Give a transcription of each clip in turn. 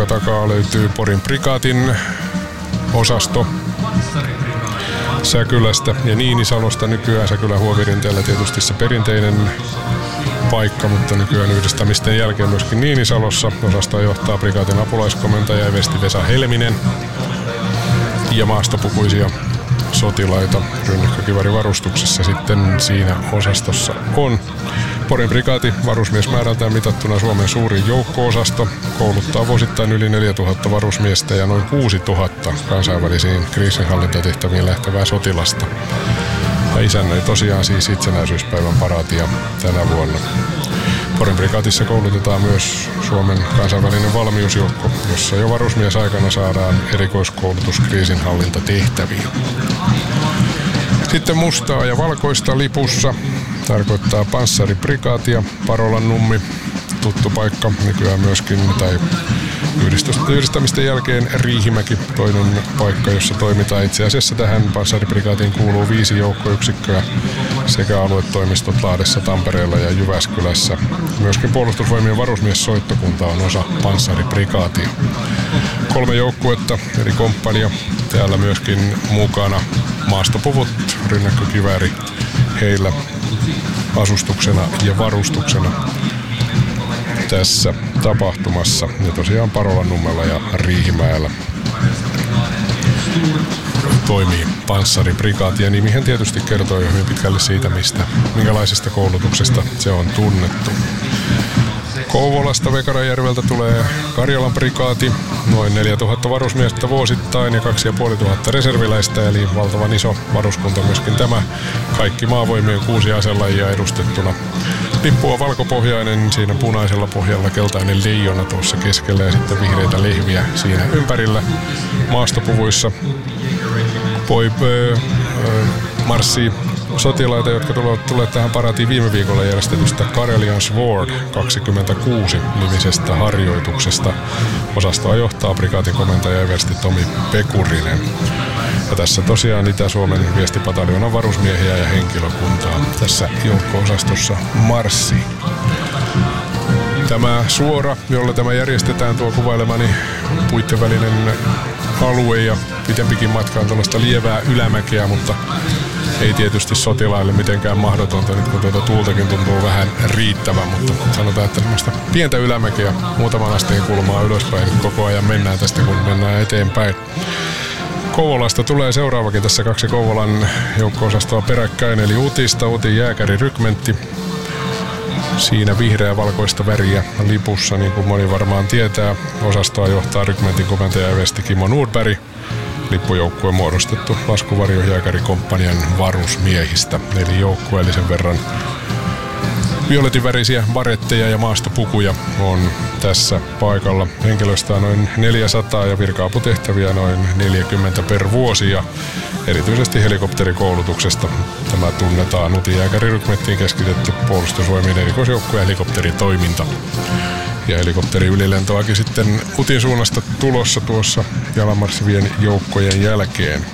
jonka takaa löytyy Porin prikaatin osasto Säkylästä ja Niinisalosta. Nykyään Säkylän Huovirinteellä tietysti se perinteinen paikka, mutta nykyään yhdistämisten jälkeen myöskin Niinisalossa. Osastoa johtaa prikaatin apulaiskomentaja Evesti Vesa Helminen ja maastopukuisia sotilaita rynnäkkökiväärivarustuksessa sitten siinä osastossa on. Porin prikaati varusmiesmäärältään mitattuna Suomen suurin joukko-osasto kouluttaa vuosittain yli 4000 varusmiestä ja noin 6000 kansainvälisiin kriisinhallintatehtäviin lähtevää sotilasta. Ja isännöi tosiaan siis itsenäisyyspäivän paraatia tänä vuonna. Porin prikaatissa koulutetaan myös Suomen kansainvälinen valmiusjoukko, jossa jo varusmiesaikana saadaan erikoiskoulutus kriisinhallintatehtäviin. Sitten mustaa ja valkoista lipussa tarkoittaa panssariprikaatia, Parolan nummi, tuttu paikka nykyään myöskin, tai yhdistämisten jälkeen Riihimäki, toinen paikka, jossa toimitaan. Itse asiassa tähän panssariprikaatiin kuuluu 5 joukkoyksikköä sekä aluetoimistot Lahdessa, Tampereella ja Jyväskylässä. Myöskin puolustusvoimien varusmiessoittokunta on osa panssariprikaatia. 3 joukkuetta eri komppania, täällä myöskin mukana maastopuvut, rynnäkkökivääri heillä asustuksena ja varustuksena tässä tapahtumassa. Ja tosiaan Parolan nummella ja Riihimäellä toimii panssariprikaati, ja nimihän tietysti kertoo jo hyvin pitkälle siitä, minkälaisesta koulutuksesta se on tunnettu. Kouvolasta Vekarajärveltä tulee Karjalan prikaati, noin 4000 varusmiestä vuosittain ja 2500 reserviläistä, eli valtavan iso varuskunta myöskin tämä. Kaikki maavoimien 6 aselajia edustettuna. Lippu on valkopohjainen, siinä punaisella pohjalla keltainen leijona tuossa keskellä ja sitten vihreitä lehviä siinä ympärillä. Maastopuvuissa marssii sotilaita, jotka tulevat tähän paraatiin viime viikolla järjestetystä Karelian Sword 26 nimisestä harjoituksesta. Osastoa johtaa prikaatin komentaja eversti Tomi Pekurinen. Ja tässä tosiaan Itä-Suomen viestipataljoonan varusmiehiä ja henkilökuntaa tässä joukko-osastossa marssii. Tämä suora, jolla tämä järjestetään, tuo kuvailemani puitten välinen alue ja pitempikin matka on tällaista lievää ylämäkeä, mutta ei tietysti sotilaille mitenkään mahdotonta, nyt kun tuota tuultakin tuntuu vähän riittävän, mutta sanotaan, että semmoista pientä ylämäkeä muutaman asteen kulmaa ylöspäin koko ajan mennään tästä, kun mennään eteenpäin. Kouvolasta tulee seuraavakin tässä 2 Kouvolan joukko-osastoa peräkkäin, eli Utista, Utin jääkärirykmentti. Siinä vihreä-valkoista väriä lipussa, niin kuin moni varmaan tietää. Osastoa johtaa rykmentin komentaja eversti Kimmo Nordberg. Lippujoukkue muodostettu laskuvarjojääkärikomppanian varusmiehistä, eli joukkueellisen verran violetinvärisiä baretteja ja maastopukuja on tässä paikalla. Henkilöstöä noin 400 ja virka-aputehtäviä noin 40 per vuosi ja erityisesti helikopterikoulutuksesta. Tämä tunnetaan Utin jääkärirykmenttiin keskitetty puolustusvoimien erikoisjoukko- ja helikopteritoiminta. Ja helikopteriylilentoakin sitten Utin suunnasta tulossa tuossa jalanmarssivien joukkojen jälkeen.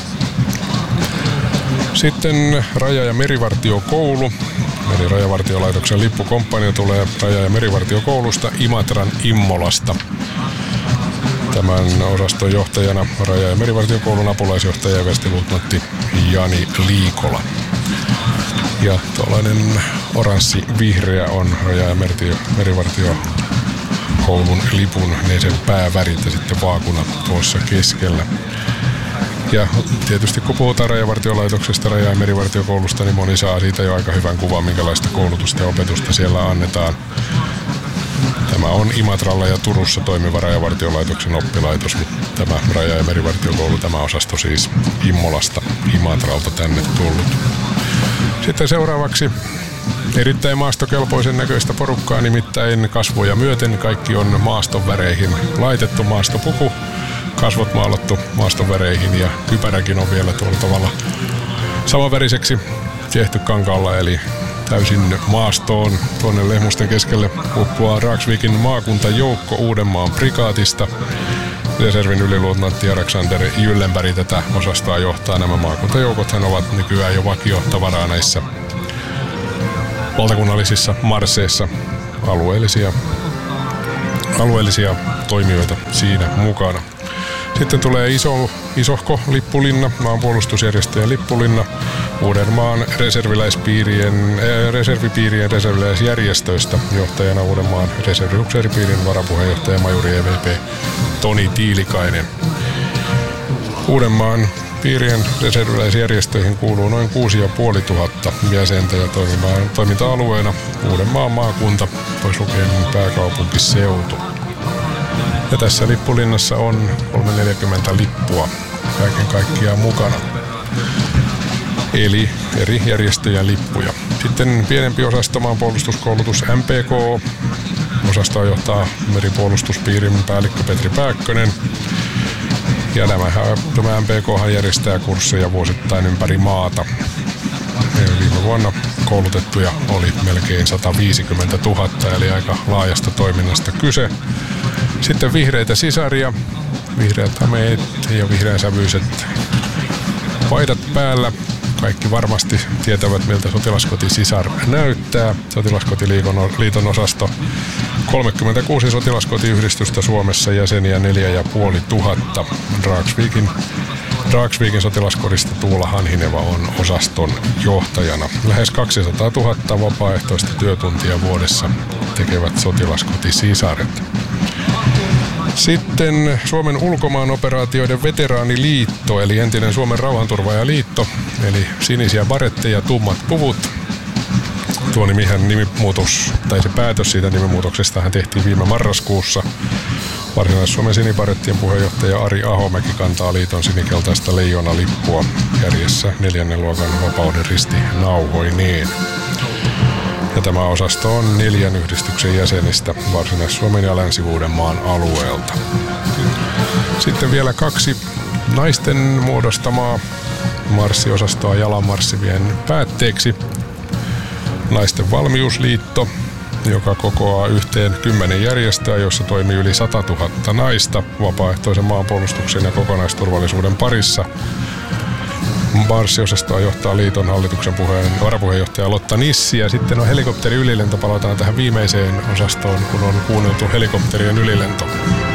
Sitten Raja- ja merivartiokoulu. Eli Rajavartiolaitoksen lippukomppania tulee Raja- ja merivartiokoulusta Imatran Immolasta. Tämän osaston johtajana Raja- ja merivartiokoulun apulaisjohtaja everstiluutnantti Jani Liikola. Ja tuollainen oranssi-vihreä on Raja- ja merivartiokoulun lipun sen päävärit ja sitten vaakuna tuossa keskellä. Ja tietysti kun puhutaan Rajavartiolaitoksesta, Raja- ja merivartiokoulusta, niin moni saa siitä jo aika hyvän kuvan, minkälaista koulutusta ja opetusta siellä annetaan. Tämä on Imatralla ja Turussa toimiva Rajavartiolaitoksen oppilaitos, mutta tämä Raja- ja merivartiokoulu, tämä osasto siis Immolasta, Imatralta tänne tullut. Sitten seuraavaksi erittäin maastokelpoisen näköistä porukkaa, nimittäin kasvoja myöten kaikki on maaston väreihin laitettu maastopuku. Kasvot maalattu maaston väreihin ja kypäräkin on vielä tuolla tavalla samanväriseksi tehty kankaalla, eli täysin maastoon. Tuonne lehmusten keskelle uppuaa Dragsvikin maakuntajoukko Uudenmaan prikaatista. Reservin yliluutnantti Alexander Gyllenberg tätä osastoa johtaa. Nämä maakuntajoukothan ovat nykyään jo vakiotavaraa näissä valtakunnallisissa marsseissa, alueellisia toimijoita siinä mukana. Sitten tulee isohko lippulinna, maanpuolustusjärjestöjen lippulinna, Uudenmaan reservipiirien reserviläisjärjestöistä, johtajana Uudenmaan reserviupseeripiirin varapuheenjohtaja majuri EVP Toni Tiilikainen. Uudenmaan piirien reserviläisjärjestöihin kuuluu noin 6500 jäsentä ja toiminta-alueena Uudenmaan maakunta, pois lukien pääkaupunkiseutu. Ja tässä lippulinnassa on 340 lippua kaiken kaikkiaan mukana. Eli eri järjestöjen lippuja. Sitten pienempi osasto, maanpuolustuskoulutus MPK. Osastoa johtaa meripuolustuspiirin päällikkö Petri Pääkkönen. Ja tämä MPK järjestää kursseja vuosittain ympäri maata. Viime vuonna koulutettuja oli melkein 150 000, eli aika laajasta toiminnasta kyse. Sitten vihreitä sisaria, vihreät hameet ja vihreänsävyiset paidat päällä. Kaikki varmasti tietävät, miltä Sotilaskoti Sisar näyttää. Sotilaskotiliiton osasto 36 sotilaskotiyhdistystä Suomessa, jäseniä 4500. Dragsvikin sotilaskodista Tuula Hanhineva on osaston johtajana. Lähes 200 000 vapaaehtoista työtuntia vuodessa tekevät Sotilaskoti Sisaret. Sitten Suomen ulkomaanoperaatioiden veteraaniliitto, eli entinen Suomen rauhanturvaajaliitto, eli sinisiä baretteja, tummat puvut. Tuo nimimuutos, tai se päätös siitä nimimuutoksestahan tehtiin viime marraskuussa. Varsinais-Suomen sinibarettien puheenjohtaja Ari Ahomäki kantaa liiton sinikeltaista leijonalippua kärjessä 4. luokan Vapauden risti nauhoineen. Ja tämä osasto on 4 yhdistyksen jäsenistä Varsinais-Suomen ja Länsi-Uudenmaan alueelta. Sitten vielä 2 naisten muodostamaa marssiosastoa jalanmarssivien päätteeksi. Naisten valmiusliitto, joka kokoaa yhteen 10 järjestöä, joissa toimii yli 100 000 naista vapaaehtoisen maanpuolustuksen ja kokonaisturvallisuuden parissa. Marssiosastoa johtaa liiton hallituksen varapuheenjohtaja Lotta Nissi, ja sitten on helikopteriylilento. Palataan tähän viimeiseen osastoon, kun on kuunneltu helikopterien ylilento.